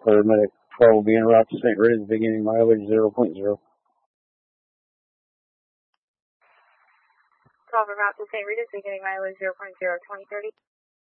Medic 12 will be en route to St. Rita's, beginning mileage 0.0. 12 en route to St. Rita's, beginning mileage 0.0, 2030.